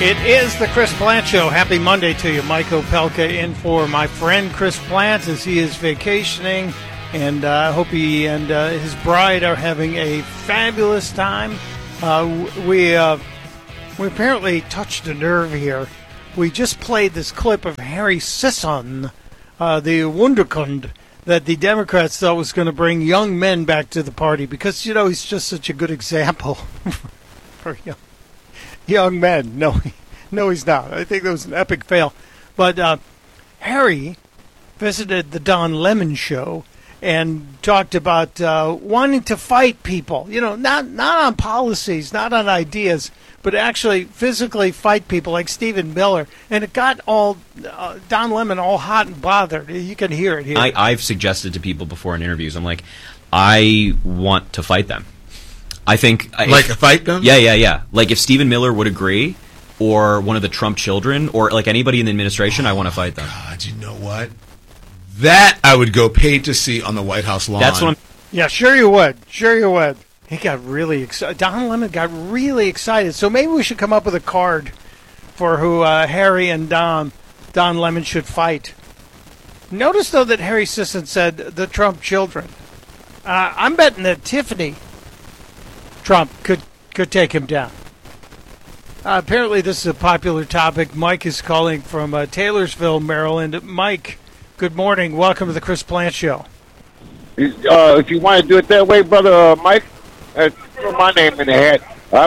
It is the Chris Plant Show. Happy Monday to you. Mike Opelka in for my friend Chris Plant as he is vacationing. And I hope he and his bride are having a fabulous time. We apparently touched a nerve here. We just played this clip of Harry Sisson, the Wunderkind, that the Democrats thought was going to bring young men back to the party because, you know, he's just such a good example for young men. No, he's not. I think that was an epic fail. But Harry visited the Don Lemon show and talked about wanting to fight people. You know, not on policies, not on ideas, but actually physically fight people like Stephen Miller. And it got all Don Lemon all hot and bothered. You can hear it here. I've suggested to people before in interviews, I'm like, I want to fight them. I think... fight them? Yeah. Like if Stephen Miller would agree, or one of the Trump children, or like anybody in the administration, I want to fight them. God, you know what? That I would go paid to see on the White House lawn. That's what I'm... Yeah, sure you would. He got really excited. Don Lemon got really excited. So maybe we should come up with a card for who Harry and Don Lemon should fight. Notice, though, that Harry Sisson said the Trump children. I'm betting that Tiffany Trump could take him down. Apparently, this is a popular topic. Mike is calling from Taylorsville, Maryland. Mike, good morning. Welcome to the Chris Plant Show. If you want to do it that way, brother Mike, throw my name in the hat.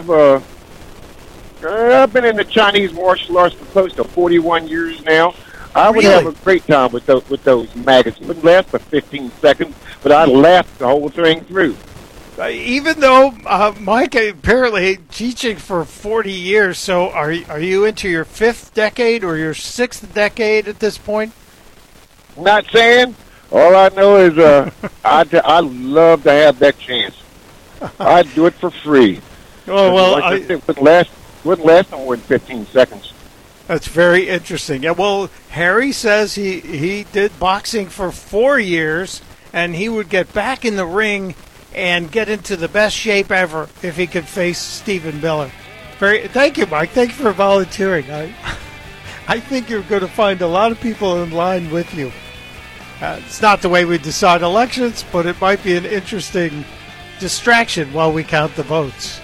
I've been in the Chinese martial arts for close to 41 years now. I would have a great time with those maggots. It wouldn't last for 15 seconds, but I'd laugh the whole thing through. Even though Mike apparently teaching for 40 years, so are you into your fifth decade or your sixth decade at this point? Not saying. All I know is I'd love to have that chance. I'd do it for free. It wouldn't last no more than 15 seconds. That's very interesting. Yeah, well, Harry says he did boxing for 4 years, and he would get back in the ring and get into the best shape ever if he could face Stephen Miller. Thank you, Mike. Thank you for volunteering. I think you're going to find a lot of people in line with you. It's not the way we decide elections, but it might be an interesting distraction while we count the votes.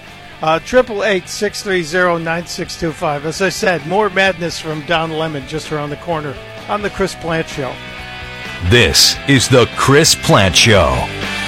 888-630-9625. As I said, more madness from Don Lemon just around the corner on the Chris Plant Show. This is the Chris Plant Show.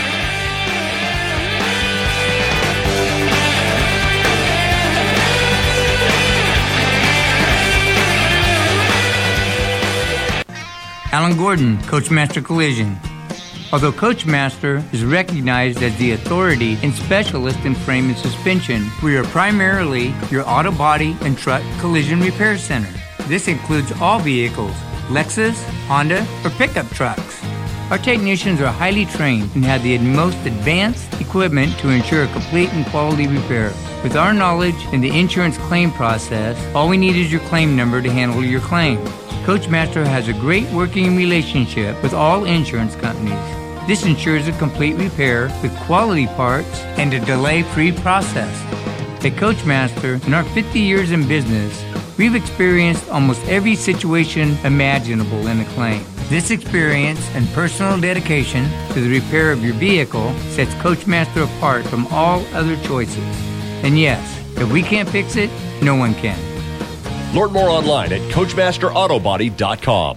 Alan Gordon, Coachmaster Collision. Although Coachmaster is recognized as the authority and specialist in frame and suspension, we are primarily your auto body and truck collision repair center. This includes all vehicles, Lexus, Honda, or pickup trucks. Our technicians are highly trained and have the most advanced equipment to ensure a complete and quality repair. With our knowledge in the insurance claim process, all we need is your claim number to handle your claim. Coachmaster has a great working relationship with all insurance companies. This ensures a complete repair with quality parts and a delay-free process. At Coachmaster, in our 50 years in business, we've experienced almost every situation imaginable in a claim. This experience and personal dedication to the repair of your vehicle sets Coachmaster apart from all other choices. And yes, if we can't fix it, no one can. Learn more online at CoachmasterAutobody.com.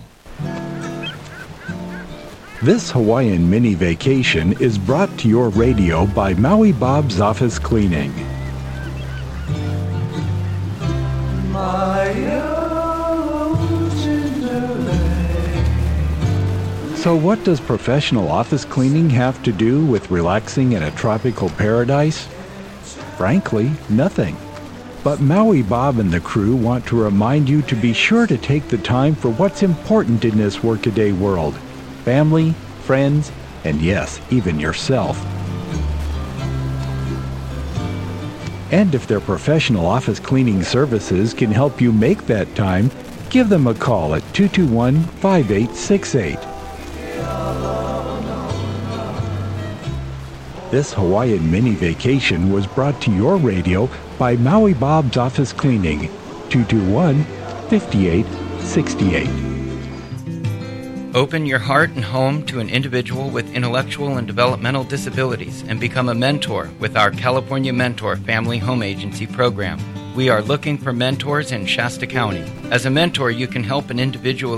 This Hawaiian mini vacation is brought to your radio by Maui Bob's Office Cleaning. So what does professional office cleaning have to do with relaxing in a tropical paradise? Frankly, nothing. But Maui Bob and the crew want to remind you to be sure to take the time for what's important in this workaday world. Family, friends, and yes, even yourself. And if their professional office cleaning services can help you make that time, give them a call at 221-5868. This Hawaiian mini vacation was brought to your radio by Maui Bob's Office Cleaning, 221-5868. Open your heart and home to an individual with intellectual and developmental disabilities and become a mentor with our California Mentor Family Home Agency program. We are looking for mentors in Shasta County. As a mentor, you can help an individual